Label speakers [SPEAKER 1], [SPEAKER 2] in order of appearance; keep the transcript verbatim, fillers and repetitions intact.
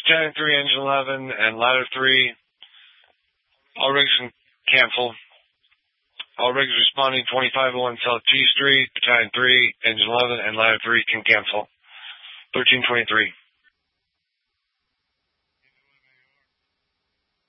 [SPEAKER 1] Battalion three, Engine eleven, and Ladder three. All rigs can cancel. All rigs responding twenty-five oh one South G Street, Battalion three, Engine eleven, and Ladder three can cancel. thirteen twenty-three.